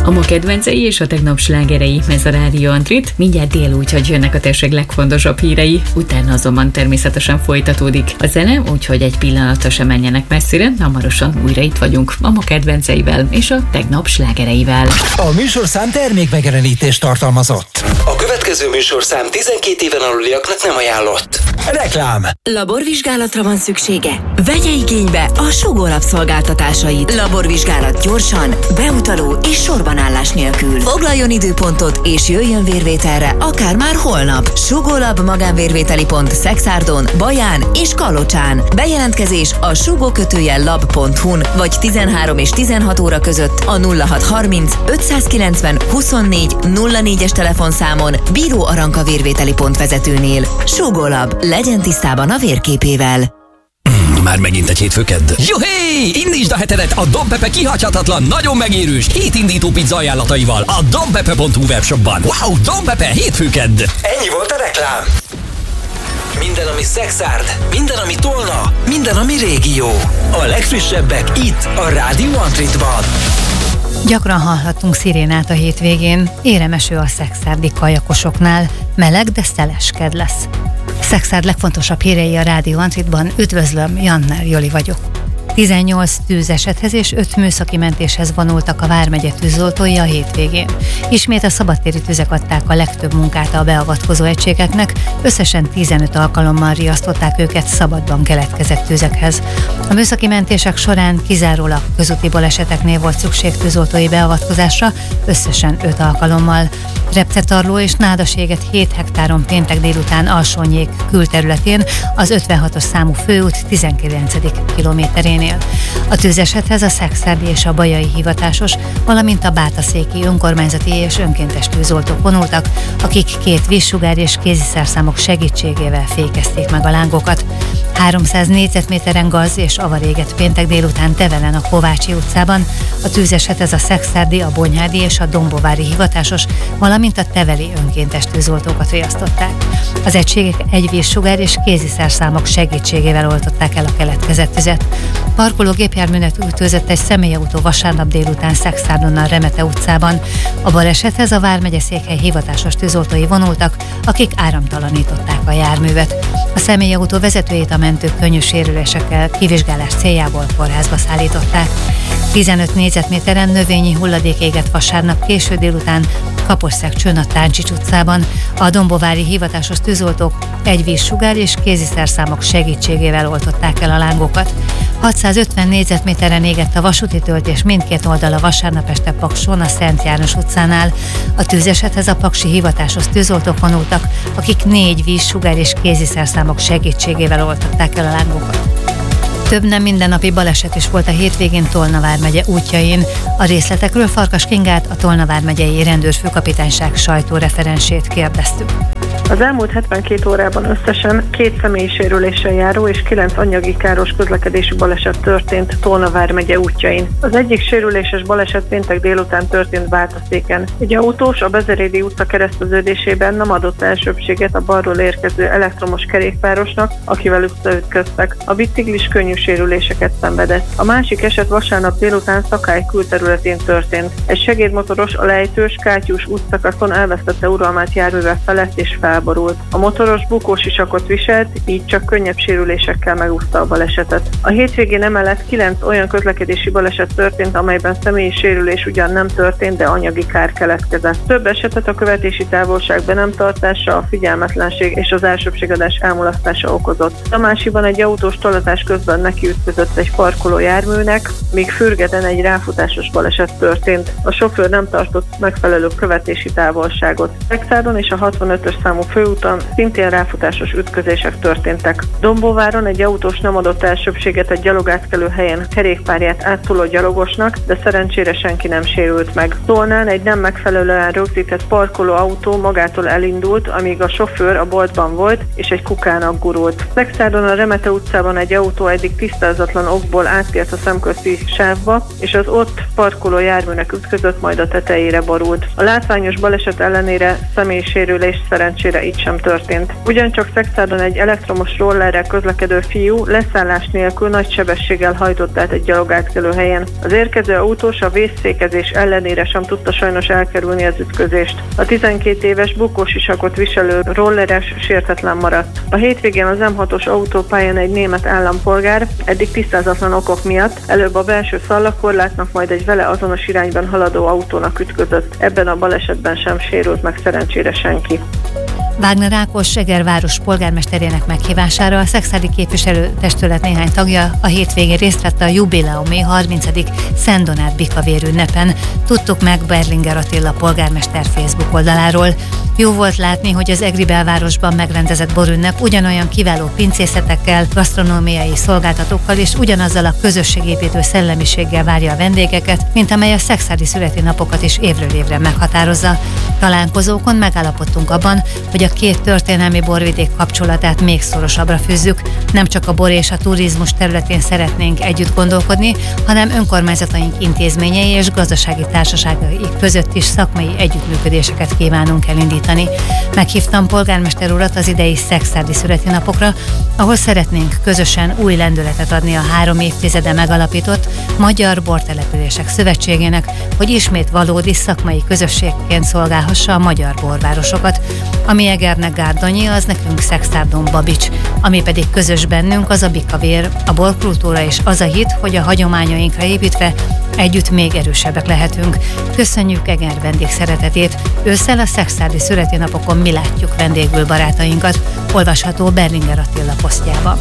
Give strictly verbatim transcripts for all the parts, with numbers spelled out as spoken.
A ma kedvencei és a tegnap slágerei, ez a Rádió Antrit. Mindjárt dél, úgyhogy jönnek a térség legfontosabb hírei, utána azonban természetesen folytatódik a zene, úgyhogy egy pillanatra sem menjenek messzire, hamarosan újra itt vagyunk a ma kedvenceivel és a tegnap slágereivel. A műsorszám termékmegjelenítést tartalmazott. A következő műsorszám tizenkét éven aluliaknak nem ajánlott. Reklám. Laborvizsgálatra van szüksége? Vegye igénybe a Sugólab szolgáltatásait. Laborvizsgálat gyorsan, beutaló és sorbanállás nélkül. Foglaljon időpontot és jöjjön vérvételre akár már holnap. Sugólab magánvérvételi pont Szekszárdon, Baján és Kalocsán. Bejelentkezés a sugókötőjel lab pont hu-n vagy tizenhárom és tizenhat óra között a nulla hat harminc ötszázkilencven huszonnégy nulla négyes telefonszámon Bíró Aranka vérvételi pont vezetőnél. Sugólab, legyen tisztában a vérképével. Már megint egy hétfőkedd. Juhé! Indítsd a hetedet a Dompepe kihagyhatatlan, nagyon megérős hétindító pizza ajánlataival a dompepe pont hu webshopban. Wow, Dompepe hétfőkedd! Ennyi volt a reklám. Minden, ami Szekszárd, minden, ami Tolna, minden, ami régió. A legfrissebbek itt, a Rádió Antritban. Gyakran hallhattunk szirénát a hétvégén, éremeső a szekszárdi kajakosoknál, meleg, de szelesked lesz. Szekszárd legfontosabb hírei a Rádió Antritban. Üdvözlöm, Janner Joli vagyok. tizennyolc tűzesethez és öt műszaki mentéshez vonultak a vármegye tűzoltói a hétvégén. Ismét a szabadtéri tüzek adták a legtöbb munkát a beavatkozó egységeknek, összesen tizenöt alkalommal riasztották őket szabadban keletkezett tüzekhez. A műszaki mentések során kizárólag közúti baleseteknél volt szükség tűzoltói beavatkozásra, összesen öt alkalommal. Repcetarló és Nádaséget hét hektáron péntek délután Alsónyék külterületén, az ötvenhatos számú főút tizenkilencedik kilométerénél. A tűzesethez a szekszárdi és a bajai hivatásos, valamint a bátaszéki önkormányzati és önkéntes tűzoltók vonultak, akik két vízsugár és kéziszerszámok segítségével fékezték meg a lángokat. háromszáz négyzetméteren gaz és avar égett péntek délután Tevelen a Kovácsi utcában. A tűzesethez a szekszárdi, a bonyhádi és a dombovári hivatásos, valamint a teveli önkéntes tűzoltókat riasztották. Az egységek egy vízsugár és kéziszerszámok segítségével oltották el a keletkezett tüzet. Parkoló gépjárművet ütközött egy személyautó vasárnap délután Szekszárdon a Remete utcában. A balesethez a Vármegye székhely hivatásos tűzoltói vonultak, akik áramtalanították a járművet. A személyautó vezetőjét a mentők könnyű sérülésekkel kivizsgálás céljából kórházba szállították. tizenöt négyzetméteren növényi hulladék égett vasárnap késő délután Kaposszegcsőn a Táncsics utcában. A dombovári hivatásos tűzoltók egy vízsugár és kéziszerszámok segítségével oltották el a lángokat. hatszázötven négyzetméteren égett a vasúti töltés mindkét oldala vasárnap este Pakson, a Szent János utcánál. A tűzesethez a paksi hivatásos tűzoltók vonultak, akik négy vízsugár és kéziszerszámok segítségével oltották el a lángokat. Több nem mindennapi baleset is volt a hétvégén Tolna vármegye útjain. A részletekről Farkas Kingát, a Tolna vármegyei rendőrfőkapitányság sajtóreferensét kérdeztük. Az elmúlt hetvenkét órában összesen két személyi sérüléssel járó és kilenc anyagi káros közlekedési baleset történt Tolna vármegye útjain. Az egyik sérüléses baleset péntek délután történt Bátaszéken. Egy autós a Bezerédi utca kereszteződésében nem adott elsőbbséget a balról érkező elektromos kerékpárosnak, akivel összeütköztek. A biciklis könnyű sérüléseket szenvedett. A másik eset vasárnap délután Szakály külterületén történt. Egy segédmotoros a Lejtős Kátyús útszakaszon elvesztette uralmát járműve felett és felborult. A motoros bukósisakot viselt, így csak könnyebb sérülésekkel megúszta a balesetet. A hétvégén emellett kilenc olyan közlekedési baleset történt, amelyben személyi sérülés ugyan nem történt, de anyagi kár keletkezett. Több esetet a követési távolság be nem tartása, a figyelmetlenség és az elsőbbségadás elmulasztása okozott. Tamásiban egy autós tolatás közben nekiütközött egy parkoló járműnek, míg Fürgeden egy ráfutásos baleset történt. A sofőr nem tartott megfelelő követési távolságot. Szekszádon és a hatvanötös számú főúton szintén ráfutásos ütközések történtek. Dombóváron egy autós nem adott elsőbbséget egy gyalogátkelő helyen kerékpárját áttoló gyalogosnak, de szerencsére senki nem sérült meg. Tolnán egy nem megfelelően rögzített parkoló autó magától elindult, amíg a sofőr a boltban volt és egy kukának gurult. Szekszádon a Remete utcában egy autó eddig tisztázatlan okból áttért a szemközti sávba, és az ott parkoló járműnek ütközött, majd a tetejére borult. A látványos baleset ellenére személysérülést szerencsére szerencsére így sem történt. Ugyancsak Szexárdon egy elektromos rollerrel közlekedő fiú leszállás nélkül nagy sebességgel hajtott át egy gyalogátkelő helyen. Az érkező autós a vészszékezés ellenére sem tudta sajnos elkerülni az ütközést. A tizenkét éves bukósisakot viselő rolleres sértetlen maradt. A hétvégén az M hatos autópályán egy német állampolgár eddig tisztázatlan okok miatt előbb a belső szalagkorlátnak, majd egy vele azonos irányban haladó autónak ütközött. Ebben a balesetben sem sérült meg szerencsére senki. Wagner Ákos Egerváros polgármesterének meghívására a szexárdi képviselőtestület néhány tagja a hétvégén részt vett a jubileumi harmincadik Szent Donát bikavér ünnepen. Tudtuk meg Berlinger Attila polgármester Facebook oldaláról. Jó volt látni, hogy az egri belvárosban megrendezett borünnep ugyanolyan kiváló pincészetekkel, gasztronómiai szolgáltatókkal és ugyanazzal a közösségépítő szellemiséggel várja a vendégeket, mint amely a szexárdi születénapokat is évről évre meghatározza. Találkozókon megállapodtunk abban, hogy a két történelmi borvidék kapcsolatát még szorosabbra fűzzük. Nem csak a bor és a turizmus területén szeretnénk együtt gondolkodni, hanem önkormányzataink intézményei és gazdasági társaságai között is szakmai együttműködéseket kívánunk elindítani. Meghívtam polgármester urat az idei szexárdi születésnapokra, ahol szeretnénk közösen új lendületet adni a három évtizede megalapított Magyar Bortelepülések Szövetségének, hogy ismét valódi szakmai közösségként szolgálhassa a magyar borvárosokat. Ami Egernek Gárdonyi, az nekünk Szexárdon Babics, ami pedig közös bennünk, az a bikavér, a borkultúra és az a hit, hogy a hagyományainkra építve együtt még erősebbek lehetünk. Köszönjük Eger vendégszeretetét. Ősszel a szexárdi születésnapokon mi látjuk vendégül barátainkat, olvasható Berlinger Attila posztjában.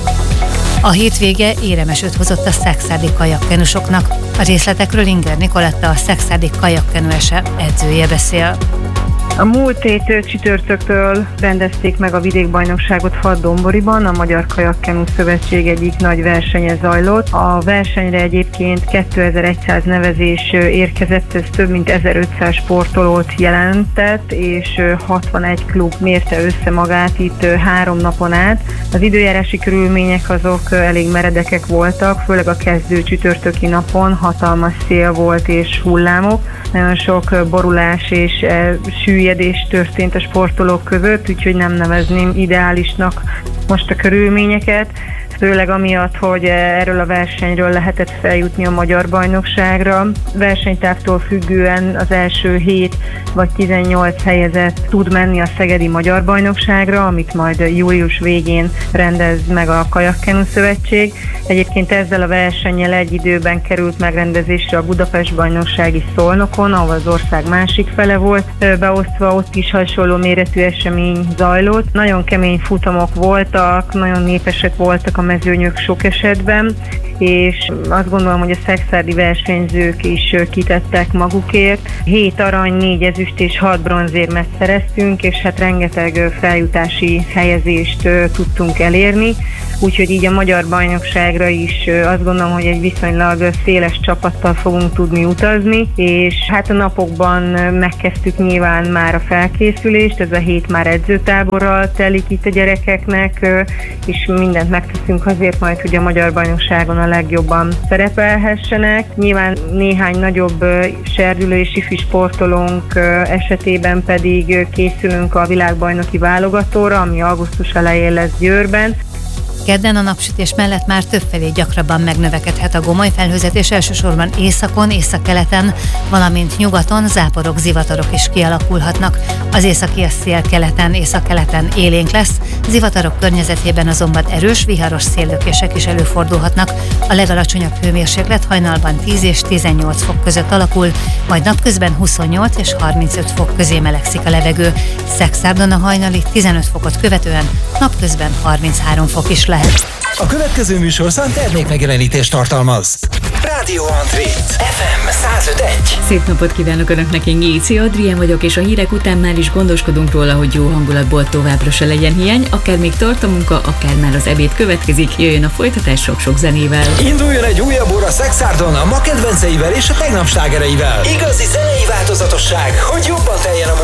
A hétvége éremesőt hozott a szexárdi kajakkenusoknak. A részletekről Inger Nikoletta, a szexárdi kajakkenőese edzője beszél. A múlt hét csütörtöktől rendezték meg a vidékbajnokságot Fadd-Domboriban, a Magyar Kajakkenu Szövetség egyik nagy versenye zajlott. A versenyre egyébként kétezer-száz nevezés érkezett, ez több mint ezerötszáz sportolót jelentett, és hatvanegy klub mérte össze magát itt három napon át. Az időjárási körülmények azok elég meredekek voltak, főleg a kezdő csütörtöki napon hatalmas szél volt és hullámok. Nagyon sok borulás és süllyedés történt a sportolók között, úgyhogy nem nevezném ideálisnak most a körülményeket. Főleg amiatt, hogy erről a versenyről lehetett feljutni a magyar bajnokságra. Versenytávtól függően az első hét vagy tizennyolc helyezett tud menni a Szegedi Magyar Bajnokságra, amit majd július végén rendez meg a Kajakkenu Szövetség. Egyébként ezzel a versennyel egy időben került megrendezésre a Budapest bajnokság is Szolnokon, ahol az ország másik fele volt beosztva, ott is hasonló méretű esemény zajlott. Nagyon kemény futamok voltak, nagyon népesek voltak a mezőnyök sok esetben, és azt gondolom, hogy a szexárdi versenyzők is kitettek magukért. Hét arany, négy ezüst és hat bronzérmet szereztünk, és hát rengeteg feljutási helyezést tudtunk elérni, úgyhogy így a magyar bajnokságra is azt gondolom, hogy egy viszonylag széles csapattal fogunk tudni utazni, és hát a napokban megkezdtük nyilván már a felkészülést, ez a hét már edzőtáborral telik itt a gyerekeknek, és mindent megteszünk azért majd, hogy a magyar bajnokságon a legjobban szerepelhessenek. Nyilván néhány nagyobb serdülő és ifi sportolónk esetében pedig készülünk a világbajnoki válogatóra, ami augusztus elején lesz Győrben. Kedden a napsütés mellett már többfelé gyakrabban megnövekedhet a gomoly felhőzetés, elsősorban északon, északkeleten, valamint nyugaton záporok, zivatarok is kialakulhatnak. Az északi szél keleten, északkeleten élénk lesz, zivatarok környezetében azonban erős, viharos széllökések is előfordulhatnak. A legalacsonyabb hőmérséklet hajnalban tíz és tizennyolc fok között alakul, majd napközben huszonnyolc és harmincöt fok közé melegszik a levegő. Szexárdon a hajnali tizenöt fokot követően napközben harminchárom fok is lehet. A következő műsorszám termékmegjelenítést tartalmaz. Rádió Antrit, ef em száz öt egy. Szép napot kívánok Önöknek, én Géci Adrien vagyok, és a hírek után már is gondoskodunk róla, hogy jó hangulatból továbbra se legyen hiány, akár még tart a munka, akár már az ebéd következik, jöjjön a folytatás sok-sok zenével. Induljon egy újabb óra Szexárdon a ma kedvenceivel és a tegnap slágereivel. Igazi zenei változatosság, hogy jobban teljen a